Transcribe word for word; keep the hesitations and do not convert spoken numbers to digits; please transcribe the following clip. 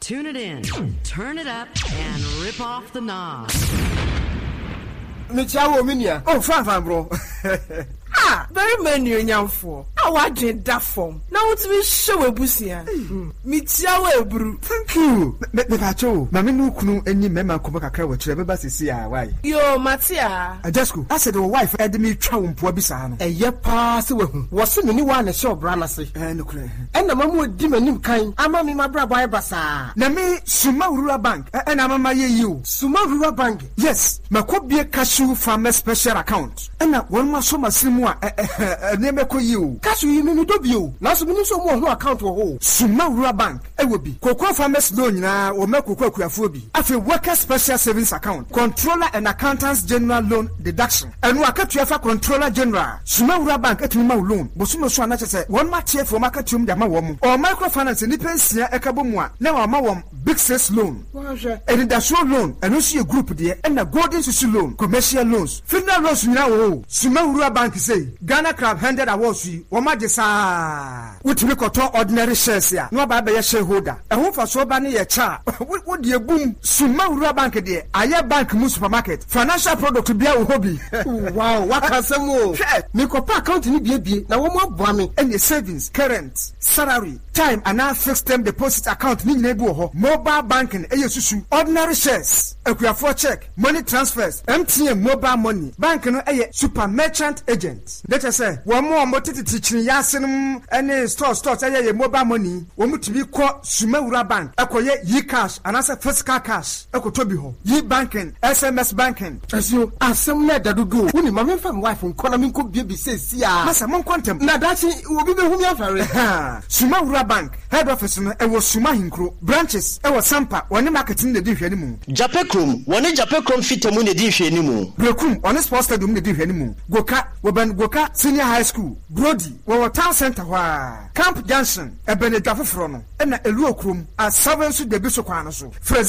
Tune it in, turn it up, and rip off the knob. Michawo minia. Oh, fine, fine, bro. Ah, very many nyamfo. Awa dwen da form. Na wot bi show ebusia. Michawo ebru. Thank you. Me me pacho. Ma me no kunu enyi mema komo kakra wa kire beba sisi a why. Yo, Matia. Ajesku, I said the wife ed me twa wo mpo bisa no. Eye pa se wehu. Wo se me ni wa na show bra na se. Eh no kure. En na mamu di manim kan. Ama me mabra boy basa. Na me Suma Rural Bank. Eh na mama ye you. Suma Rural Bank. Yes, makobie cashew farmer special account. En na won ma so masimu a eh ne me ko you. Cashew yi me do bio. Na so me so mo ho account wo ho. Suma Rural Bank. E wo bi. Cocoa farmers loan nyina wo me cocoa kuafo bi. Afi worker special savings account. Controller and accountants general loan deduction. Enu akatua fa controller general. Suma Rural Bank etumi ma loan. Bosumo so na chese won ma tie for marketum de ma wo mo. O microfinance ni pensia ekabo mu a na wa ma wo big six loan. Waje. Education loan. Enu so ye group de and na golden susu loan. Commercial loans. Funeral loans nyina wo. Suma Rural Bank say Ghana Crab hundred awards yi wo ma de sa. Wotumi koto ordinary shares ya. No ba ba ye shareholder. E ho fa so ba ne ye cha. Wo de boom. Suma Rural Bank de aye bank mu supermarket. Financial product bia wo hobby. Wow, what kasemo. Me ko pa account ni bie bie na wo mo aboa me. Any savings, current, salary, time and now fixed term deposit account ni nyina bi wo ho. Mobile banking eye susu. Ordinary shares, akuafo check, money transfers, M T N mobile money. Bank no eye super merchant agent. Let us say, wo mo mo tititi chiri yasenum any store stores eye mobile money. Wo mutumi ko Suma Rural Bank. Ekoye yi cash and as physical cash. Ekoto bi ho. Yi banking, S M S banking. Asio asem na dadugo. Woni ma me fam wife nkona me nko bie bi se sia. Masa mon kontem. Na dachi obi be hu mi afare. Suma Rural Bank head office no e wo Suma Hinkro. Branches e wo Sampa woni marketing de di hwani mu. Japekrom woni Japekrom fitamu ne di hwani mu. Brekum woni sports stadium ne di hwani mu. Goka wo ban Goka Senior High School. Brody wo town center hwa. Camp Junction e benedwa foforo no. E na elu okrom a seven so de bi so kwa no so.